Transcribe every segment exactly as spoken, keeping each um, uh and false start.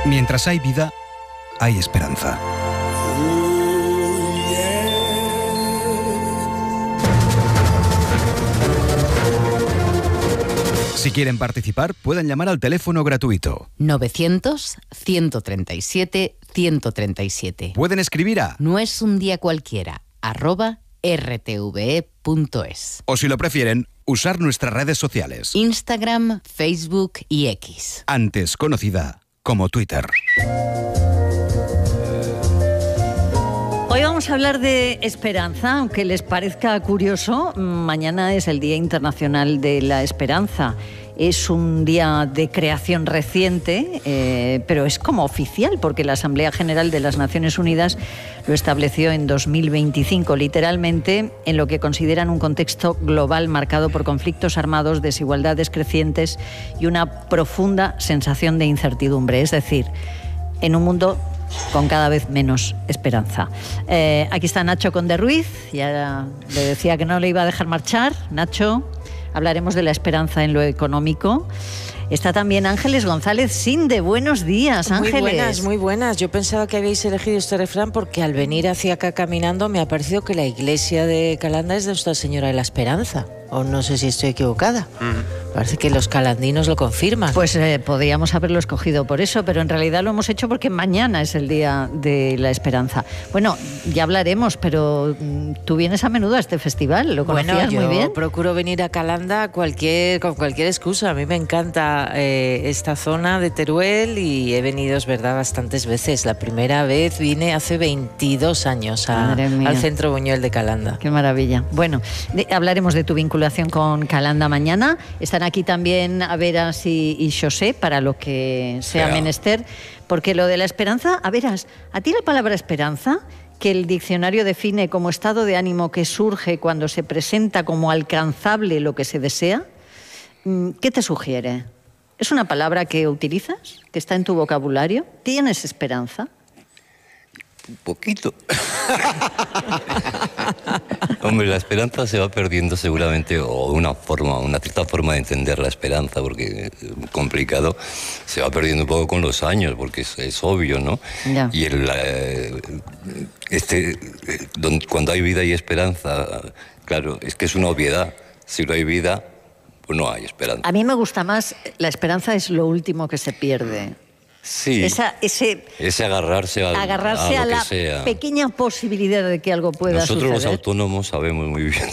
Mientras hay vida, hay esperanza. Si quieren participar, pueden llamar al teléfono gratuito novecientos, ciento treinta y siete, ciento treinta y siete. Pueden escribir a No es un día cualquiera, arroba r t v e punto es. O si lo prefieren, usar nuestras redes sociales. Instagram, Facebook y X. Antes conocida como Twitter. Hoy vamos a hablar de esperanza, aunque les parezca curioso, mañana es el Día Internacional de la Esperanza. Es un día de creación reciente, eh, pero es como oficial, porque la Asamblea General de las Naciones Unidas lo estableció en dos mil veinticinco, literalmente en lo que consideran un contexto global marcado por conflictos armados, desigualdades crecientes y una profunda sensación de incertidumbre. Es decir, en un mundo con cada vez menos esperanza. Eh, aquí está Nacho Conde Ruiz, ya le decía que no le iba a dejar marchar. Nacho, hablaremos de la esperanza en lo económico. Está también Ángeles González Sinde. Buenos días, Ángeles. Muy buenas, muy buenas. Yo pensaba que habéis elegido este refrán porque al venir hacia acá caminando me ha parecido que la iglesia de Calanda es de Nuestra Señora de la Esperanza. O no sé si estoy equivocada. Mm. Parece que los calandinos lo confirman. Pues eh, podríamos haberlo escogido por eso, pero en realidad lo hemos hecho porque mañana es el Día de la Esperanza. Bueno, ya hablaremos, pero tú vienes a menudo a este festival, ¿lo conocías bueno, yo muy bien? Procuro venir a Calanda cualquier, con cualquier excusa. A mí me encanta eh, esta zona de Teruel y he venido, es verdad, bastantes veces. La primera vez vine hace veintidós años a, al Centro Buñuel de Calanda. Qué maravilla. Bueno, de, hablaremos de tu vinculación con Calanda mañana. Están aquí también Averas y, y José para lo que sea Pero. menester, porque lo de la esperanza, Averas, ¿a ti la palabra esperanza, que el diccionario define como estado de ánimo que surge cuando se presenta como alcanzable lo que se desea, qué te sugiere? ¿Es una palabra que utilizas, que está en tu vocabulario? ¿Tienes esperanza? Un poquito. Hombre, la esperanza se va perdiendo seguramente, o una forma, una cierta forma de entender la esperanza, porque es complicado, se va perdiendo un poco con los años, porque es, es obvio, ¿no? Ya. Y el, eh, este, donde, cuando hay vida y esperanza, claro, es que es una obviedad. Si no hay vida, pues no hay esperanza. A mí me gusta más, la esperanza es lo último que se pierde. Sí, Esa, ese, ese agarrarse, al, agarrarse a, a lo la que sea. pequeña posibilidad de que algo pueda Nosotros suceder. Los autónomos sabemos muy bien.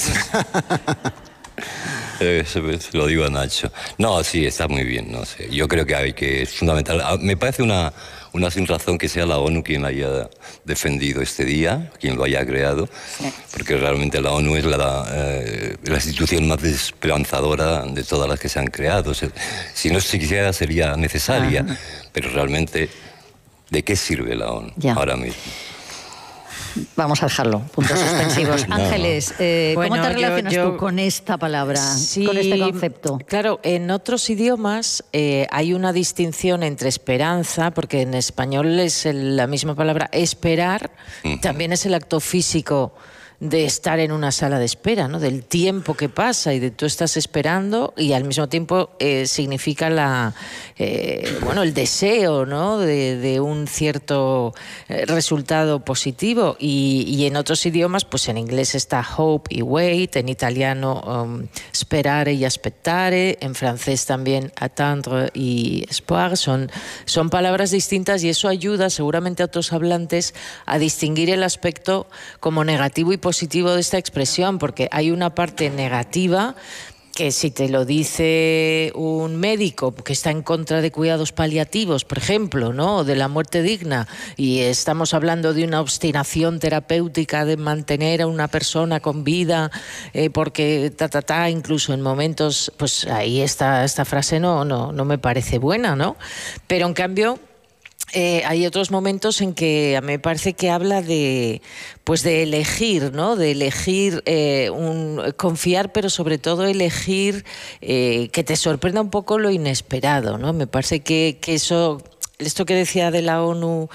eh, se, se lo digo a Nacho. No, sí, está muy bien. No sé. Yo creo que hay que es fundamental. Me parece una, una sin razón que sea la ONU quien haya defendido este día, quien lo haya creado, sí. Porque realmente la ONU es la, eh, la institución más esperanzadora de todas las que se han creado. O sea, si no se quisiera sería necesaria. Ajá. Pero realmente, ¿de qué sirve la ONU ya. ahora mismo? Vamos a dejarlo, puntos suspensivos. no. Ángeles, eh, bueno, ¿cómo te relacionas yo, yo, tú con esta palabra, sí, con este concepto? Claro, en otros idiomas eh, hay una distinción entre esperanza, porque en español es el, la misma palabra esperar, uh-huh. también es el acto físico de estar en una sala de espera, ¿no? Del tiempo que pasa y de tú estás esperando y al mismo tiempo eh, significa la, eh, bueno, el deseo, ¿no? de, de un cierto eh, resultado positivo y, y en otros idiomas, pues en inglés está hope y wait, en italiano um, sperare y aspettare, en francés también attendre y espoir, son, son palabras distintas y eso ayuda seguramente a otros hablantes a distinguir el aspecto como negativo y positivo de esta expresión, porque hay una parte negativa que si te lo dice un médico que está en contra de cuidados paliativos, por ejemplo, ¿no? O de la muerte digna, y estamos hablando de una obstinación terapéutica de mantener a una persona con vida, eh, porque ta, ta, ta, incluso en momentos, pues ahí esta, esta frase no, no, no me parece buena, ¿no? Pero en cambio, Eh, hay otros momentos en que a mí me parece que habla de, pues de elegir, ¿no? De elegir, eh, un, confiar, pero sobre todo elegir eh, que te sorprenda un poco lo inesperado, ¿no? Me parece que, que eso, esto que decía de la ONU,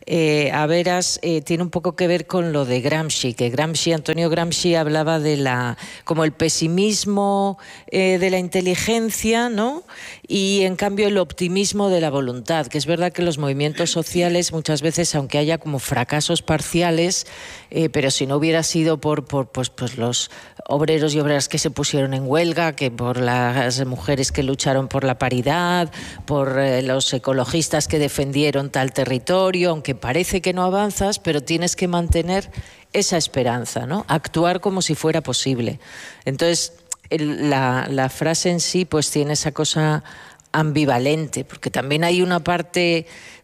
eh, a veras eh, tiene un poco que ver con lo de Gramsci, que Gramsci, Antonio Gramsci hablaba de la como el pesimismo eh, de la inteligencia, ¿no? Y en cambio el optimismo de la voluntad, que es verdad que los movimientos sociales muchas veces, aunque haya como fracasos parciales, eh, pero si no hubiera sido por, por pues, pues los obreros y obreras que se pusieron en huelga, que por las mujeres que lucharon por la paridad, por eh, los ecologistas que defendieron tal territorio, aunque parece que no avanzas, pero tienes que mantener esa esperanza, ¿no? Actuar como si fuera posible. Entonces, el, la, la frase en sí pues tiene esa cosa ambivalente, porque también hay una parte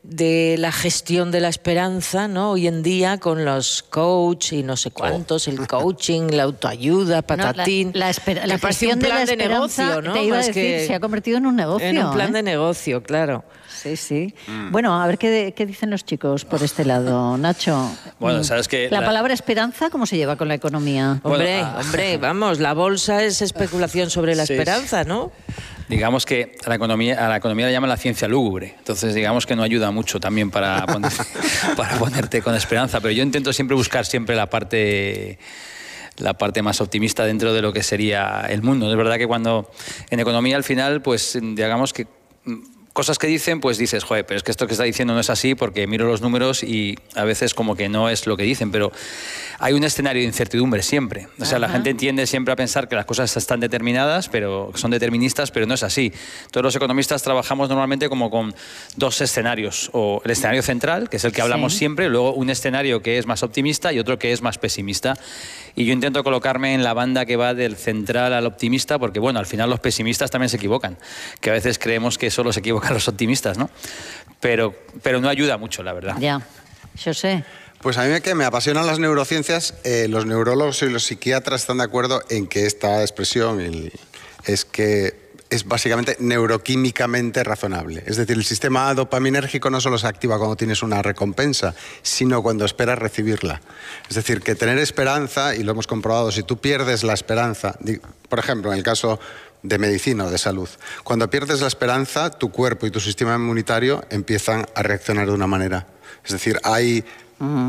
de la gestión de la esperanza, ¿no? Hoy en día con los coach y no sé cuántos, el coaching, la autoayuda, patatín. No, la, la, esper la gestión de la esperanza, de negocio, ¿no? Te iba Más a decir, que se ha convertido en un negocio. En un plan ¿eh? de negocio, claro. Sí, sí. Mm. Bueno, a ver qué, qué dicen los chicos por este lado, Nacho. Bueno, sabes que la, la palabra esperanza, ¿cómo se lleva con la economía? Bueno, hombre, ah, hombre, vamos, la bolsa es especulación sobre la sí, esperanza, ¿no? Digamos que a la economía a la economía le llaman la ciencia lúgubre, entonces digamos que no ayuda mucho también para, poner, para ponerte con esperanza, pero yo intento siempre buscar siempre la parte la parte más optimista dentro de lo que sería el mundo. Es verdad que cuando en economía al final, pues digamos que cosas que dicen, pues dices, joder, pero es que esto que está diciendo no es así porque miro los números y a veces como que no es lo que dicen, pero hay un escenario de incertidumbre siempre. O sea, Ajá. la gente tiende siempre a pensar que las cosas están determinadas, pero son deterministas, pero no es así. Todos los economistas trabajamos normalmente como con dos escenarios, o el escenario central, que es el que hablamos sí. siempre, luego un escenario que es más optimista y otro que es más pesimista. Y yo intento colocarme en la banda que va del central al optimista, porque bueno, al final los pesimistas también se equivocan, que a veces creemos que solo se equivocan los optimistas, ¿no? Pero, pero no ayuda mucho, la verdad. Ya, yo sé. Pues a mí que me apasionan las neurociencias, eh, los neurólogos y los psiquiatras están de acuerdo en que esta expresión el, es que es básicamente neuroquímicamente razonable. Es decir, el sistema dopaminérgico no solo se activa cuando tienes una recompensa, sino cuando esperas recibirla. Es decir, que tener esperanza, y lo hemos comprobado, si tú pierdes la esperanza, por ejemplo, en el caso de medicina o de salud, cuando pierdes la esperanza, tu cuerpo y tu sistema inmunitario empiezan a reaccionar de una manera. Es decir, hay... Uh-huh.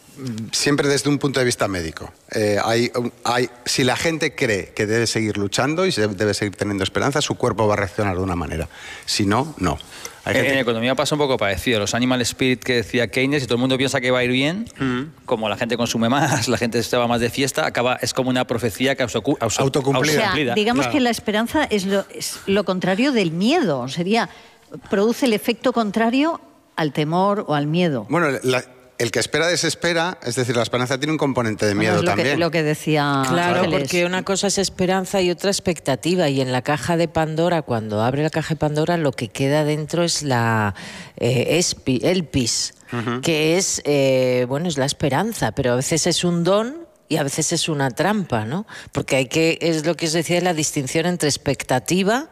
Siempre desde un punto de vista médico. Eh, hay, hay, si la gente cree que debe seguir luchando y debe seguir teniendo esperanza, su cuerpo va a reaccionar de una manera. Si no, no. Hay en, gente... en economía pasa un poco parecido. Los animal spirit que decía Keynes, y todo el mundo piensa que va a ir bien, mm. como la gente consume más, la gente se va más de fiesta, acaba, es como una profecía que auto, auto, autocumplida. O sea, digamos claro. que la esperanza es lo, es lo contrario del miedo. Sería, produce el efecto contrario al temor o al miedo. Bueno, la... El que espera desespera, es decir, la esperanza tiene un componente de miedo bueno, es lo también. Que, lo que decía Claro, Ángeles. Porque una cosa es esperanza y otra expectativa. Y en la caja de Pandora, cuando abre la caja de Pandora, lo que queda dentro es la eh, espi, elpis, uh-huh. que es, eh, bueno, es la esperanza, pero a veces es un don y a veces es una trampa, ¿no? Porque hay que, es lo que os decía, la distinción entre expectativa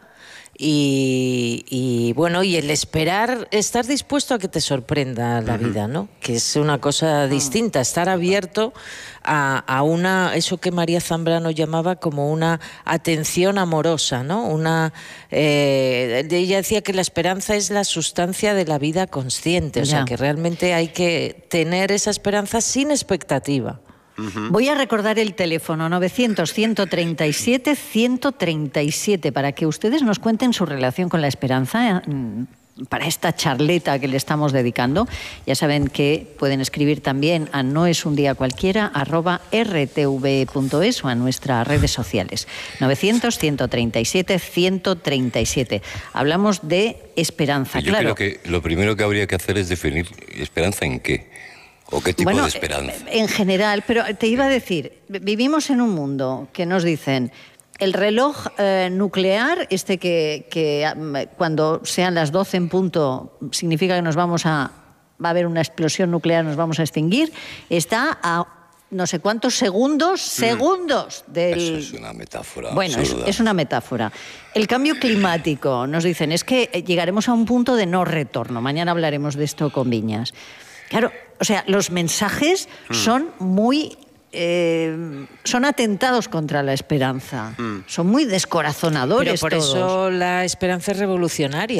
Y, y bueno, y el esperar, estar dispuesto a que te sorprenda la uh-huh. vida, ¿no? Que es una cosa distinta, estar abierto a, a una, eso que María Zambrano llamaba como una atención amorosa, ¿no? Una, eh, ella decía que la esperanza es la sustancia de la vida consciente, o ya. sea, que realmente hay que tener esa esperanza sin expectativa. Uh-huh. Voy a recordar el teléfono novecientos, ciento treinta y siete, ciento treinta y siete para que ustedes nos cuenten su relación con la esperanza para esta charleta que le estamos dedicando. Ya saben que pueden escribir también a noesundiacualquiera arroba r t v e punto es o a nuestras redes sociales. novecientos, ciento treinta y siete, ciento treinta y siete. Hablamos de esperanza, Yo claro. creo que lo primero que habría que hacer es definir esperanza en qué. ¿O qué tipo bueno, de esperanza? En general, pero te iba a decir, vivimos en un mundo que nos dicen el reloj eh, nuclear, este que, que cuando sean las doce en punto significa que nos vamos a, va a haber una explosión nuclear, nos vamos a extinguir, está a no sé cuántos segundos, segundos del... Eso es una metáfora Bueno, es, absurda. es una metáfora. El cambio climático, nos dicen, es que llegaremos a un punto de no retorno. Mañana hablaremos de esto con Viñas. Claro, o sea, los mensajes mm. son muy... Eh, son atentados contra la esperanza. Mm. Son muy descorazonadores. Pero por todos. eso la esperanza es revolucionaria.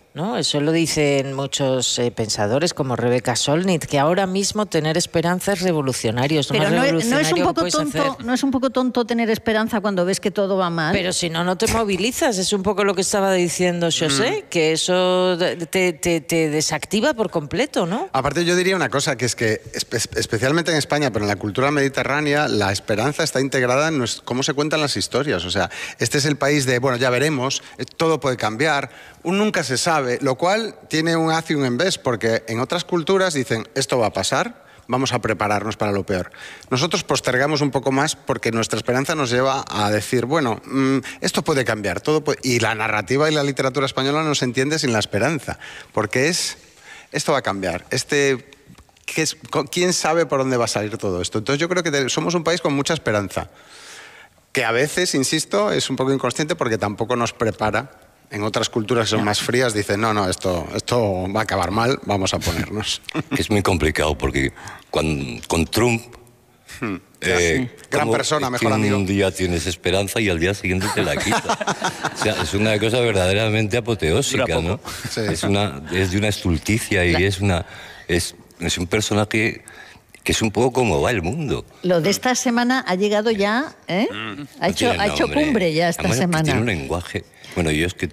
¿no? Eso lo dicen muchos eh, pensadores como Rebecca Solnit, que ahora mismo tener esperanza es revolucionario. Es Pero más no, revolucionario no es un que poco puedes tonto, hacer. no es un poco tonto tener esperanza cuando ves que todo va mal. Pero si no, no te movilizas. Es un poco lo que estaba diciendo José, mm. que eso te, te, te desactiva por completo, ¿no? Aparte yo diría una cosa, que es que espe especialmente en España, pero en la cultura mediterránea, la esperanza está integrada en nuestro, cómo se cuentan las historias. O sea, este es el país de, bueno, ya veremos, todo puede cambiar, un nunca se sabe, lo cual tiene un haz y un en vez, porque en otras culturas dicen, esto va a pasar, vamos a prepararnos para lo peor. Nosotros postergamos un poco más porque nuestra esperanza nos lleva a decir, bueno, mmm, esto puede cambiar, todo puede... y la narrativa y la literatura española no se entiende sin la esperanza, porque es, esto va a cambiar, este... Es, ¿quién sabe por dónde va a salir todo esto? Entonces yo creo que somos un país con mucha esperanza, que a veces, insisto, es un poco inconsciente porque tampoco nos prepara. En otras culturas que son más frías dicen, no, no, esto, esto va a acabar mal, vamos a ponernos. Es muy complicado porque cuando, con Trump... Hmm, eh, sí. Gran persona, mejor amigo. Un día tienes esperanza y al día siguiente te la quita. O sea, es una cosa verdaderamente apoteósica, ¿no? Sí. Es, una, es de una estulticia y la... es una... Es, es un personaje que es un poco como va el mundo. Lo de esta semana ha llegado ya, ¿eh? Mm, ha, hecho, ha hecho cumbre ya esta Además, semana. Tiene un lenguaje... Bueno, yo es que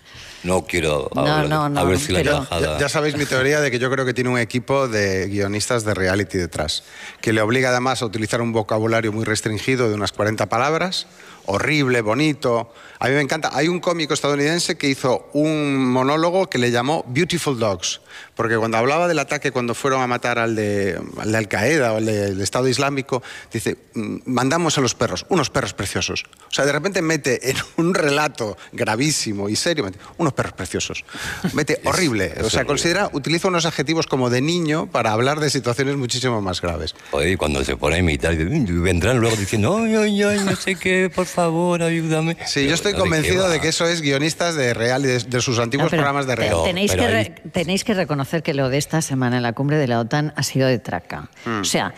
no quiero no, hablar, no, no, a ver si pero... la bajada... Ya, ya sabéis mi teoría de que yo creo que tiene un equipo de guionistas de reality detrás, que le obliga además a utilizar un vocabulario muy restringido de unas cuarenta palabras, horrible, bonito... A mí me encanta. Hay un cómico estadounidense que hizo un monólogo que le llamó Beautiful Dogs, porque cuando hablaba del ataque cuando fueron a matar al de, al de Al-Qaeda o al del Estado Islámico, dice, mandamos a los perros, unos perros preciosos. O sea, de repente mete en un relato gravísimo y serio, mete, unos perros preciosos. Mete horrible. Es, es o sea, horrible. Considera, utiliza unos adjetivos como de niño para hablar de situaciones muchísimo más graves. Oye, y cuando se pone a imitar, vendrán luego diciendo, ay, ay, ay, no sé qué, por favor, ayúdame. Sí, yo estoy Estoy convencido de que eso es guionistas de real y de, de sus antiguos no, programas de real. Tenéis, pero que ahí... re, tenéis que reconocer que lo de esta semana en la cumbre de la OTAN ha sido de traca. Mm. O sea,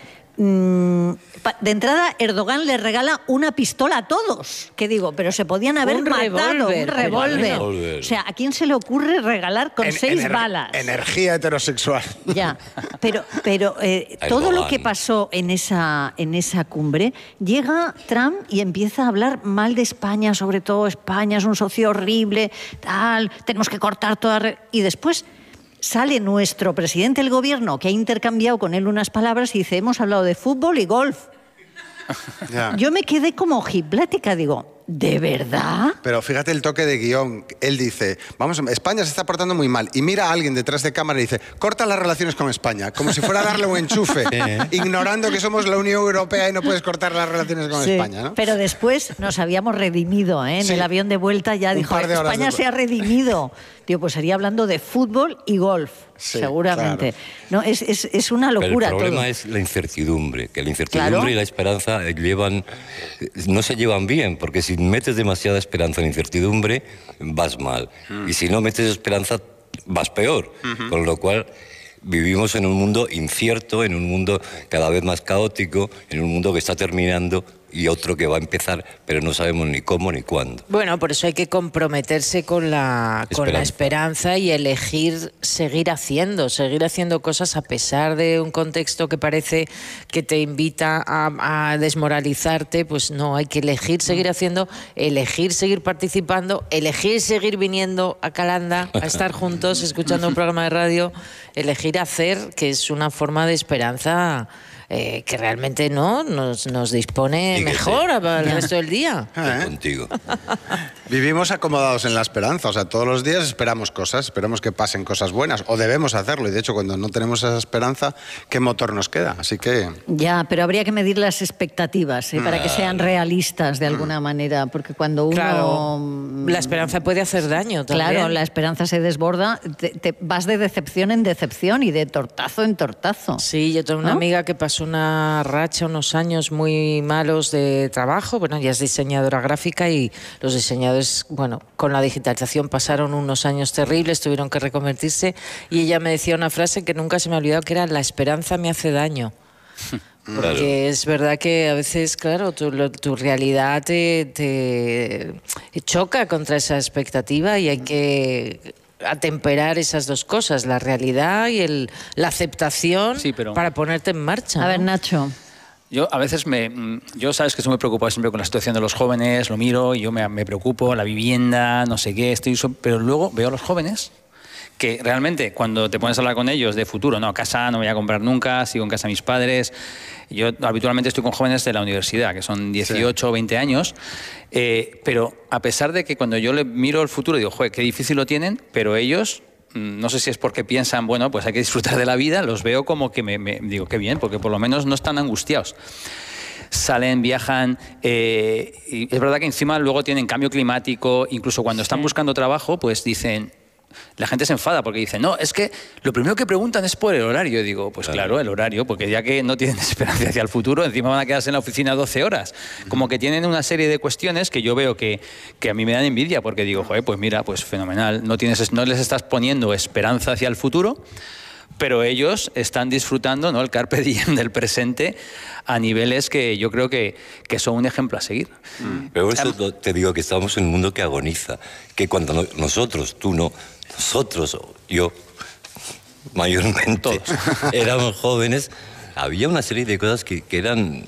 mmm, de entrada Erdogan le regala una pistola a todos. Que digo, pero se podían haber un matado revolver, un revólver. O sea, ¿a quién se le ocurre regalar con en, seis ener, balas? Energía heterosexual. Ya, pero, pero eh, todo lo que pasó en esa, en esa cumbre, llega Trump y empieza a hablar mal de España, sobre todo España es un socio horrible, tal, tenemos que cortar toda... Y después... sale nuestro presidente del gobierno, que ha intercambiado con él unas palabras, y dice, hemos hablado de fútbol y golf. Yeah. Yo me quedé como ojiplática, digo, ¿de verdad? Pero fíjate el toque de guión. Él dice, vamos, España se está portando muy mal. Y mira a alguien detrás de cámara y dice, corta las relaciones con España. Como si fuera a darle un enchufe. ¿Eh? Ignorando que somos la Unión Europea y no puedes cortar las relaciones con sí, España, ¿no? Pero después nos habíamos redimido, ¿eh? En sí. el avión de vuelta ya un dijo, España de... se ha redimido. Tío, pues sería hablando de fútbol y golf. Sí, seguramente. Claro. No, es, es, es una locura. Pero el problema todo. es la incertidumbre, que la incertidumbre ¿Claro? y la esperanza llevan, no se llevan bien, porque si metes demasiada esperanza en incertidumbre, vas mal. Mm. Y si no metes esperanza, vas peor. Uh-huh. Con lo cual vivimos en un mundo incierto, en un mundo cada vez más caótico, en un mundo que está terminando y otro que va a empezar, pero no sabemos ni cómo ni cuándo. Bueno, por eso hay que comprometerse con la, esperanza. con la esperanza y elegir seguir haciendo, seguir haciendo cosas a pesar de un contexto que parece que te invita a, a desmoralizarte. Pues no, hay que elegir seguir haciendo, elegir seguir participando, elegir seguir viniendo a Calanda, a estar juntos, escuchando un programa de radio, elegir hacer, que es una forma de esperanza Eh, que realmente no nos, nos dispone mejor al resto del día. ¿Eh? Contigo. Vivimos acomodados en la esperanza, o sea, todos los días esperamos cosas, esperamos que pasen cosas buenas, o debemos hacerlo, y de hecho cuando no tenemos esa esperanza, ¿qué motor nos queda? Así que... Ya, pero habría que medir las expectativas, ¿eh? para que sean realistas de alguna manera, porque cuando uno... Claro, la esperanza puede hacer daño también. Claro, la esperanza se desborda, te, te vas de decepción en decepción y de tortazo en tortazo. Sí, yo tengo una ¿no? amiga que pasó una racha, unos años muy malos de trabajo. Bueno, ella es diseñadora gráfica y los diseñadores, bueno, con la digitalización pasaron unos años terribles, tuvieron que reconvertirse, y ella me decía una frase que nunca se me ha olvidado, que era: la esperanza me hace daño. Porque claro. es verdad que a veces, claro, tu, lo, tu realidad te, te choca contra esa expectativa y hay que atemperar esas dos cosas, la realidad y el, la aceptación sí, pero... para ponerte en marcha. A ¿no? ver, Nacho. Yo a veces me... Yo sabes que estoy muy preocupado siempre con la situación de los jóvenes, lo miro y yo me, me preocupo, la vivienda, no sé qué, estoy... Pero luego veo a los jóvenes que realmente cuando te pones a hablar con ellos de futuro, no, casa no voy a comprar nunca, sigo en casa de mis padres. Yo habitualmente estoy con jóvenes de la universidad, que son dieciocho o veinte años, eh, pero a pesar de que cuando yo le miro el futuro digo, joder, qué difícil lo tienen, pero ellos... No sé si es porque piensan, bueno, pues hay que disfrutar de la vida, los veo como que me, me digo, qué bien, porque por lo menos no están angustiados. Salen, viajan, eh, y es verdad que encima luego tienen cambio climático, incluso cuando están buscando trabajo, pues dicen... La gente se enfada porque dice, no, es que lo primero que preguntan es por el horario. Yo digo, pues claro. claro, el horario, porque ya que no tienen esperanza hacia el futuro, encima van a quedarse en la oficina doce horas. Como que tienen una serie de cuestiones que yo veo que, que a mí me dan envidia, porque digo, joder, pues mira, pues fenomenal, no, tienes, no les estás poniendo esperanza hacia el futuro, pero ellos están disfrutando, ¿no?, el carpe diem del presente a niveles que yo creo que, que son un ejemplo a seguir. Mm. Pero eso te digo que estamos en un mundo que agoniza, que cuando no, nosotros, tú no, nosotros, yo, mayormente, todos éramos jóvenes, había una serie de cosas que, que eran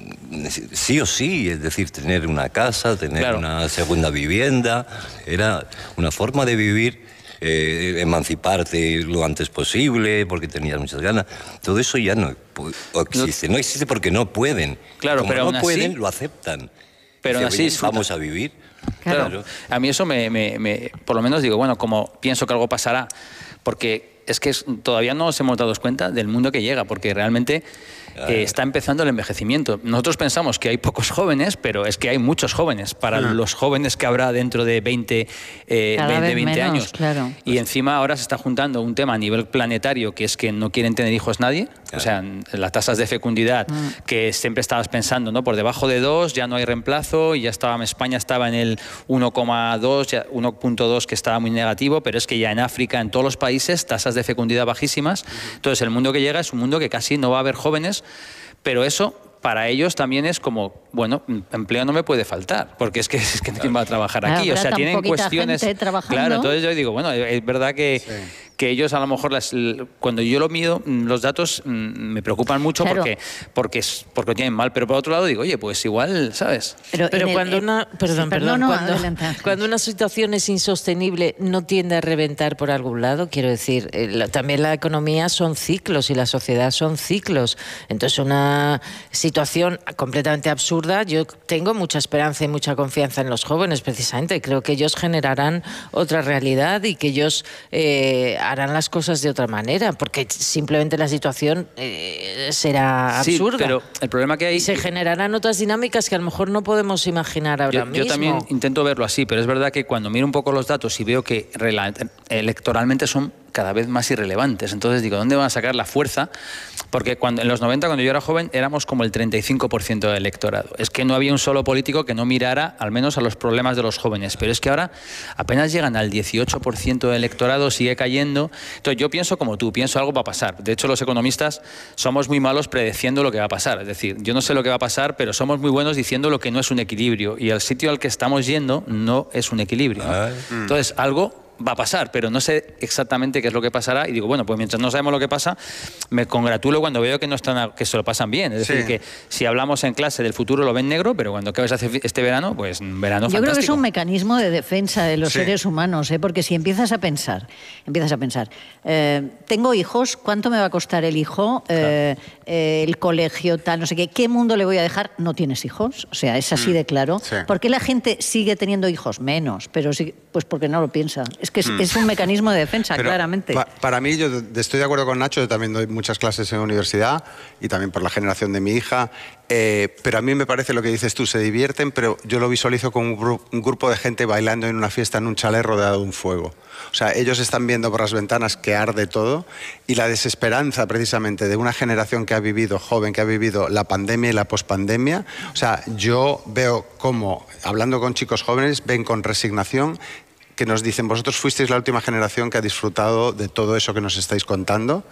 sí o sí, es decir, tener una casa, tener claro. una segunda vivienda, era una forma de vivir, eh, emanciparte lo antes posible, porque tenías muchas ganas. Todo eso ya no existe, no, no existe porque no pueden. Claro, Como pero no aún pueden, así, lo aceptan. Pero aún así vamos a vivir. Claro. claro. A mí eso me, me, me, por lo menos digo, bueno, como pienso que algo pasará, porque es que es, todavía no nos hemos dado cuenta del mundo que llega, porque realmente eh, está empezando el envejecimiento. Nosotros pensamos que hay pocos jóvenes, pero es que hay muchos jóvenes. Para ah. los jóvenes que habrá dentro de veinte, eh, veinte, veinte menos, años. Claro. Y encima ahora se está juntando un tema a nivel planetario, que es que no quieren tener hijos nadie. Claro. O sea, las tasas de fecundidad, ah. que siempre estabas pensando, ¿no? Por debajo de dos ya no hay reemplazo, y ya estaba, España estaba en el uno coma dos, uno punto dos, que estaba muy negativo, pero es que ya en África, en todos los países, tasas de fecundidad bajísimas. Entonces el mundo que llega es un mundo que casi no va a haber jóvenes, pero eso para ellos también es como, bueno, empleo no me puede faltar, porque es que, es que ¿quién va a trabajar aquí? Habrá o sea, tienen cuestiones... Claro, entonces yo digo, bueno, es verdad que... Sí. que ellos a lo mejor, las, cuando yo lo mido, los datos me preocupan mucho claro. porque, porque, porque lo tienen mal, pero por otro lado digo, oye, pues igual, ¿sabes? Pero, pero cuando el, una, perdón, sí, perdón, no, cuando, cuando una situación es insostenible, no tiende a reventar por algún lado, quiero decir, eh, también la economía son ciclos y la sociedad son ciclos, entonces una situación completamente absurda, yo tengo mucha esperanza y mucha confianza en los jóvenes, precisamente, creo que ellos generarán otra realidad y que ellos eh, harán las cosas de otra manera, porque simplemente la situación eh, será absurda. Sí, pero el problema que hay... Y se generarán otras dinámicas que a lo mejor no podemos imaginar ahora yo, mismo. Yo también intento verlo así, pero es verdad que cuando miro un poco los datos y veo que electoralmente son cada vez más irrelevantes. Entonces digo, ¿dónde van a sacar la fuerza? Porque cuando, en los noventa, cuando yo era joven, éramos como el treinta y cinco por ciento del electorado. Es que no había un solo político que no mirara al menos a los problemas de los jóvenes. Pero es que ahora apenas llegan al dieciocho por ciento del electorado, sigue cayendo. Entonces yo pienso como tú, pienso algo va a pasar. De hecho, los economistas somos muy malos predeciendo lo que va a pasar. Es decir, yo no sé lo que va a pasar, pero somos muy buenos diciendo lo que no es un equilibrio. Y el sitio al que estamos yendo no es un equilibrio, ¿no? Entonces, algo va a pasar, pero no sé exactamente qué es lo que pasará, y digo, bueno, pues mientras no sabemos lo que pasa, me congratulo cuando veo que no están, que se lo pasan bien. Es decir, sí. que si hablamos en clase del futuro lo ven negro, pero cuando acabes hace este verano, pues verano Yo fantástico. creo que es un mecanismo de defensa de los sí. seres humanos, ¿eh? Porque si empiezas a pensar, empiezas a pensar, eh, tengo hijos, ¿cuánto me va a costar el hijo? Eh, claro. eh, el colegio, tal, no sé qué, ¿qué mundo le voy a dejar? ¿No tienes hijos? O sea, es así mm. de claro. Sí. ¿Por qué la gente sigue teniendo hijos? Menos, pero sí, pues porque no lo piensa. Es que es, mm. es un mecanismo de defensa, pero claramente. Pa para mí, yo estoy de acuerdo con Nacho, yo también doy muchas clases en la universidad y también por la generación de mi hija, eh, pero a mí me parece lo que dices tú, se divierten, pero yo lo visualizo como un, gru un grupo de gente bailando en una fiesta en un chalet rodeado de un fuego. O sea, ellos están viendo por las ventanas que arde todo, y la desesperanza precisamente de una generación que ha vivido, joven, que ha vivido la pandemia y la pospandemia. O sea, yo veo cómo, hablando con chicos jóvenes, ven con resignación que nos dicen, vosotros fuisteis la última generación que ha disfrutado de todo eso que nos estáis contando,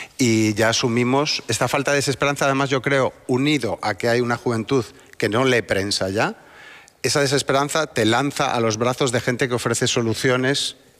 y ya asumimos esta falta de desesperanza, además yo creo, unido a que hay una juventud que no lee prensa ya, esa desesperanza te lanza a los brazos de gente que ofrece soluciones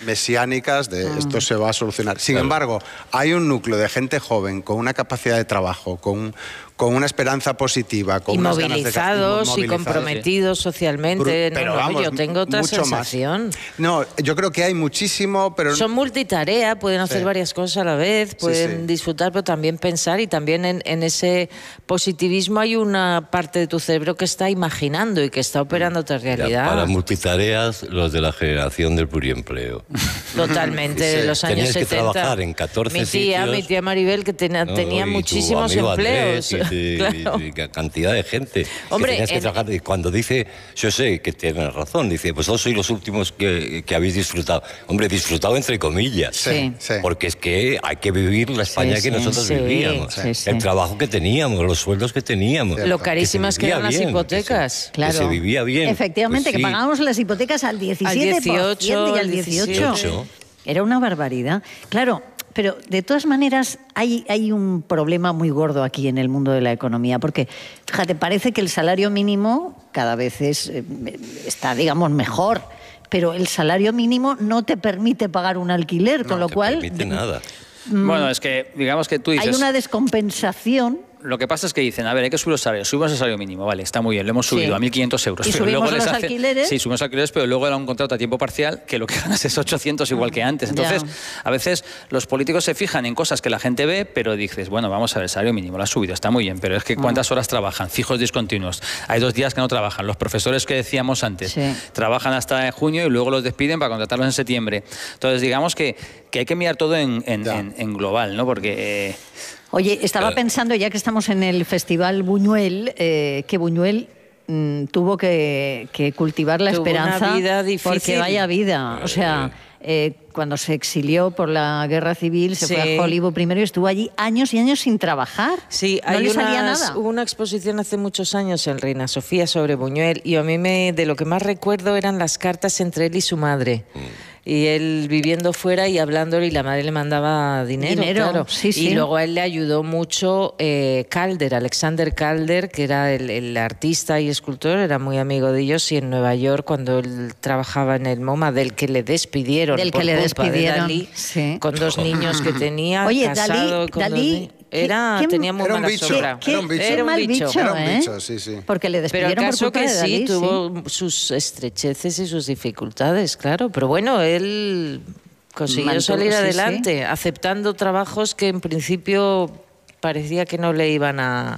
mesiánicas de mm. esto se va a solucionar. Sin claro. embargo, hay un núcleo de gente joven con una capacidad de trabajo, con, con una esperanza positiva, con y unas movilizados, ganas de y comprometidos sí. socialmente. Pero no, vamos, yo tengo otra sensación. Más. No, yo creo que hay muchísimo, pero son multitarea, pueden hacer sí. varias cosas a la vez, pueden sí, sí. disfrutar, pero también pensar, y también en, en ese positivismo hay una parte de tu cerebro que está imaginando y que está operando otra realidad. Ya, para multitareas, los de la generación del pluriempleo. Totalmente, de sí. los años Tenías setenta. que trabajar en catorce mi tía, sitios. Mi tía Maribel, que ten, no, tenía muchísimos empleos. Andrés, y, claro. y, y cantidad de gente. Hombre, que tenías que en... trabajar. Y cuando dice, yo sé que tiene razón, dice, vosotros sois los últimos que, que habéis disfrutado. Hombre, disfrutado entre comillas. Sí, sí. Porque es que hay que vivir la España sí, que sí, nosotros sí, vivíamos. sí, sí. El trabajo que teníamos, los sueldos que teníamos. Lo carísimas que, que eran las hipotecas. Que se, claro. que se vivía bien. Efectivamente, pues sí. que pagábamos las hipotecas al diecisiete por ciento y al dieciocho. Era una barbaridad. Claro, pero de todas maneras hay, hay un problema muy gordo aquí en el mundo de la economía, porque, fíjate, parece que el salario mínimo cada vez es, eh, está, digamos, mejor, pero el salario mínimo no te permite pagar un alquiler, no con lo te cual... permite nada. Mm, bueno, es que, digamos que tú dices... Hay una descompensación... Lo que pasa es que dicen, a ver, hay que subir los salarios, subimos el salario mínimo, vale, está muy bien, lo hemos subido sí. a mil quinientos euros. ¿Y pero subimos luego los les hace, alquileres? Sí, subimos alquileres, pero luego era un contrato a tiempo parcial que lo que ganas es ochocientos igual que antes. Entonces, ya. a veces los políticos se fijan en cosas que la gente ve, pero dices, bueno, vamos a ver, el salario mínimo lo has subido, está muy bien, pero es que ¿cuántas horas trabajan? Fijos discontinuos. Hay dos días que no trabajan. Los profesores que decíamos antes, sí. trabajan hasta junio y luego los despiden para contratarlos en septiembre. Entonces, digamos que, que hay que mirar todo en, en, en, en global, ¿no? Porque... Eh, Oye, estaba Claro. pensando, ya que estamos en el Festival Buñuel, eh, que Buñuel mmm, tuvo que, que cultivar la tuvo esperanza. Una vida difícil. Porque vaya vida. O sea, eh, cuando se exilió por la Guerra Civil, se sí. fue a Hollywood primero y estuvo allí años y años sin trabajar. Sí, no hay le unas, salía nada. Hubo una exposición hace muchos años en Reina Sofía sobre Buñuel, y a mí me, de lo que más recuerdo eran las cartas entre él y su madre. Mm. Y él viviendo fuera y hablándole, y la madre le mandaba dinero, dinero claro. Sí, sí. Y luego a él le ayudó mucho eh, Calder, Alexander Calder, que era el, el artista y escultor, era muy amigo de ellos, y en Nueva York, cuando él trabajaba en el MoMA, del que le despidieron del por que le culpa despidieron, de Dalí, sí. con dos niños que tenía, Oye, casado Dalí, con Dalí, dos niños. Era, ¿Quién? tenía muy Era un mala bicho, sobra. ¿Qué, era un bicho. qué Era un mal bicho. bicho, Era un ¿eh? bicho, sí, sí. Porque le Pero el despidieron caso por culpa que de Dalí, sí, tuvo sí. sus estrecheces y sus dificultades, claro. Pero bueno, él consiguió Mantuvo, salir sí, adelante, sí. aceptando trabajos que en principio parecía que no le iban a,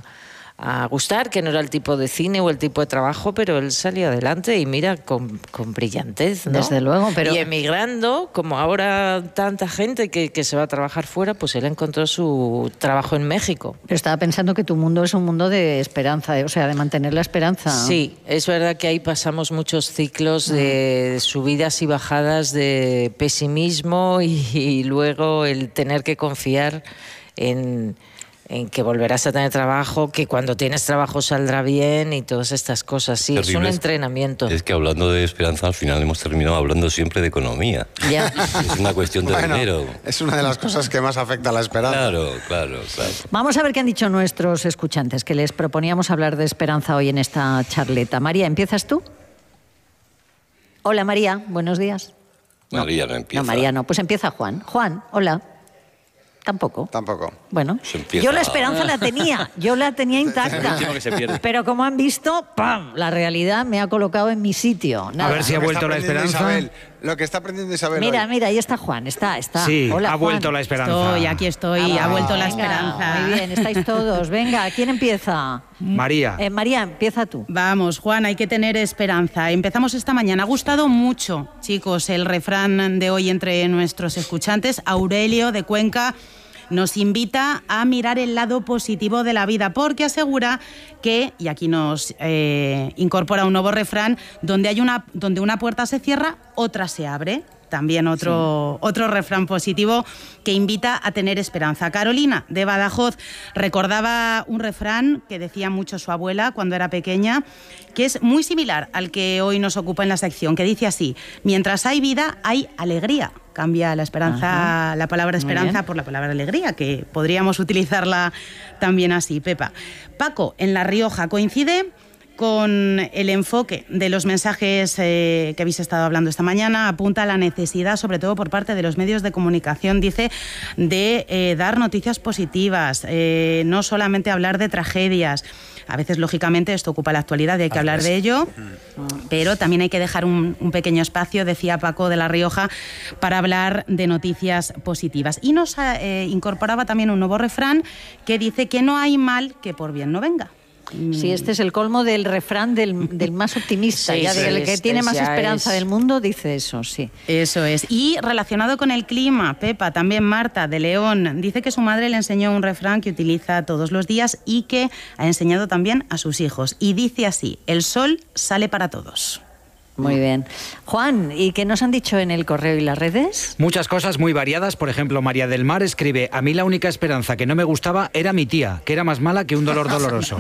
a gustar, que no era el tipo de cine o el tipo de trabajo, pero él salió adelante y mira, con, con brillantez, ¿no? Desde luego, pero... Y emigrando, como ahora tanta gente que, que se va a trabajar fuera, pues él encontró su trabajo en México. Pero estaba pensando que tu mundo es un mundo de esperanza, o sea, de mantener la esperanza. Sí, es verdad que ahí pasamos muchos ciclos de subidas y bajadas, de pesimismo y, y luego el tener que confiar en... en que volverás a tener trabajo, que cuando tienes trabajo saldrá bien y todas estas cosas. Sí, terrible. Es un entrenamiento. Es que hablando de esperanza, al final hemos terminado hablando siempre de economía. Ya. Es una cuestión de bueno, dinero. Es una de las cosas que más afecta a la esperanza. Claro, claro, claro. Vamos a ver qué han dicho nuestros escuchantes, que les proponíamos hablar de esperanza hoy en esta charleta. María, ¿empiezas tú? Hola, María, buenos días. María no empieza. No, María no. Pues empieza Juan. Juan, hola. Tampoco. Tampoco. Bueno, yo la esperanza la tenía, yo la tenía intacta. que se pierde. Pero como han visto, ¡pam! La realidad me ha colocado en mi sitio. Nada. A ver si ha vuelto la esperanza. Isabel, lo que está aprendiendo Isabel Mira, hoy. mira, ahí está Juan, está, está. Sí, Hola, ha Juan. vuelto la esperanza. Estoy, aquí estoy, Ah, ha vuelto la venga, esperanza. Muy bien, estáis todos. Venga, ¿quién empieza? María. Eh, María, empieza tú. Vamos, Juan, hay que tener esperanza. Empezamos esta mañana. Ha gustado mucho, chicos, el refrán de hoy entre nuestros escuchantes. Aurelio de Cuenca nos invita a mirar el lado positivo de la vida, porque asegura que, y aquí nos eh, incorpora un nuevo refrán, donde hay una, donde una puerta se cierra, otra se abre. También otro, sí. otro refrán positivo que invita a tener esperanza. Carolina, de Badajoz, recordaba un refrán que decía mucho su abuela cuando era pequeña, que es muy similar al que hoy nos ocupa en la sección, que dice así: mientras hay vida, hay alegría. Cambia la esperanza, Ajá. la palabra esperanza por la palabra alegría, que podríamos utilizarla también así. Pepa. Paco, en La Rioja, coincide con el enfoque de los mensajes eh, que habéis estado hablando esta mañana, apunta a la necesidad, sobre todo por parte de los medios de comunicación, dice, de eh, dar noticias positivas, eh, no solamente hablar de tragedias. A veces, lógicamente, esto ocupa la actualidad y hay que hablar de ello, pero también hay que dejar un, un pequeño espacio, decía Paco de la Rioja, para hablar de noticias positivas. Y nos eh, incorporaba también un nuevo refrán que dice que no hay mal que por bien no venga. Sí, este es el colmo del refrán del, del más optimista, Sí, ya sí, del que este tiene más ya esperanza es- del mundo, dice eso, sí. Eso es. Y relacionado con el clima, Pepa, también Marta de León, dice que su madre le enseñó un refrán que utiliza todos los días y que ha enseñado también a sus hijos. Y dice así: el sol sale para todos. Muy bien. Juan, ¿y qué nos han dicho en el correo y las redes? Muchas cosas muy variadas. Por ejemplo, María del Mar escribe: a mí la única esperanza que no me gustaba era mi tía, que era más mala que un dolor doloroso.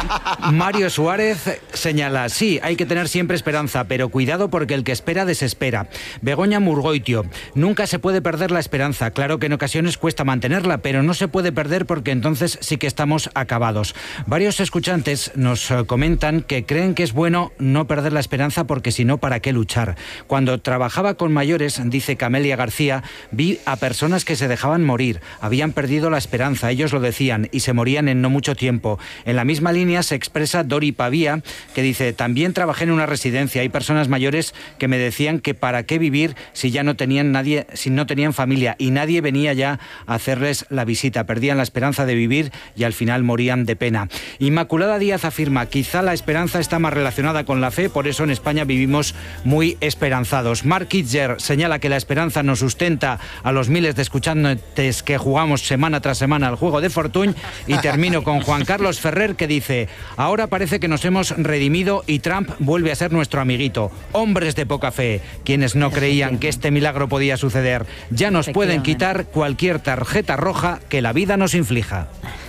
Mario Suárez señala: sí, hay que tener siempre esperanza, pero cuidado porque el que espera desespera. Begoña Murgoitio: nunca se puede perder la esperanza. Claro que en ocasiones cuesta mantenerla, pero no se puede perder porque entonces sí que estamos acabados. Varios escuchantes nos eh, comentan que creen que es bueno no perder la esperanza porque si no, ¿para qué luchar? Cuando trabajaba con mayores, dice Camelia García, vi a personas que se dejaban morir, habían perdido la esperanza, ellos lo decían, y se morían en no mucho tiempo. En la misma línea se expresa Dori Pavía, que dice: también trabajé en una residencia, hay personas mayores que me decían que para qué vivir si ya no tenían nadie, si no tenían familia, y nadie venía ya a hacerles la visita, perdían la esperanza de vivir y al final morían de pena. Inmaculada Díaz afirma: quizá la esperanza está más relacionada con la fe, por eso en España vivimos muy esperanzados. Mark Kitzer señala que la esperanza nos sustenta a los miles de escuchantes que jugamos semana tras semana al juego de Fortuny. Y termino con Juan Carlos Ferrer, que dice: ahora parece que nos hemos redimido y Trump vuelve a ser nuestro amiguito. Hombres de poca fe, quienes no creían que este milagro podía suceder, ya nos pueden quitar cualquier tarjeta roja que la vida nos inflija.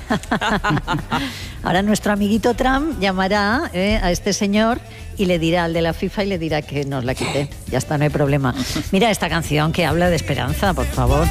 Ahora nuestro amiguito Trump llamará eh, a este señor y le dirá al de la FIFA y le dirá que nos la quite. Ya está, no hay problema. Mira esta canción que habla de esperanza, por favor.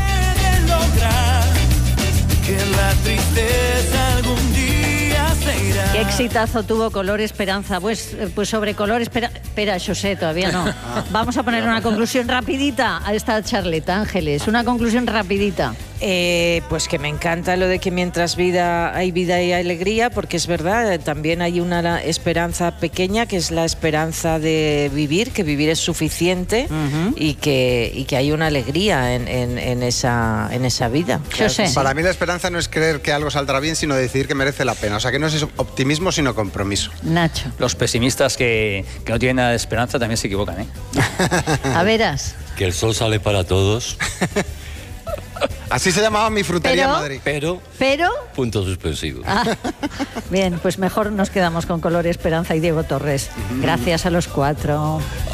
Que la tristeza algún día se irá. Qué exitazo tuvo Color Esperanza. Pues, eh, pues sobre Color Esperanza... Espera, José, todavía no. Vamos a poner una conclusión rapidita a esta charleta, Ángeles. Una conclusión rapidita. Eh, pues que me encanta lo de que mientras vida hay vida y alegría, porque es verdad, eh, también hay una esperanza pequeña, que es la esperanza de vivir, que vivir es suficiente, uh-huh. y, que, y que hay una alegría en, en, en, esa, en esa vida. Yo sé. Para mí la esperanza no es creer que algo saldrá bien, sino decidir que merece la pena. O sea, que no es optimismo, sino compromiso. Nacho. Los pesimistas que, que no tienen nada de esperanza también se equivocan, ¿eh? A veras. Que el sol sale para todos. Así se llamaba mi frutería Pero, en Madrid. Pero, Pero... punto suspensivo. Ah, bien, pues mejor nos quedamos con Color Esperanza y Diego Torres. Gracias a los cuatro.